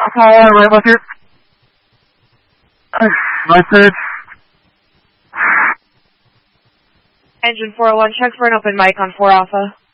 right with you. Nice dude. Engine 401, check for an open mic on 4 Alpha.